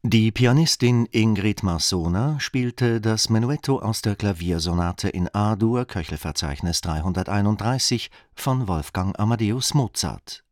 Die Pianistin Ingrid Marsona spielte das Menuetto aus der Klaviersonate in A-Dur, Köchelverzeichnis 331 von Wolfgang Amadeus Mozart.